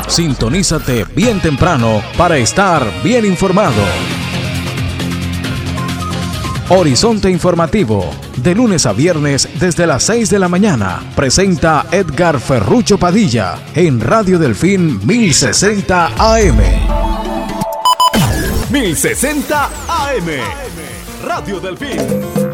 Sintonízate bien temprano para estar bien informado. Horizonte Informativo, de lunes a viernes desde las 6 de la mañana, presenta Edgar Ferrucho Padilla en Radio Delfín 1060 AM. 1060 AM, Radio Delfín.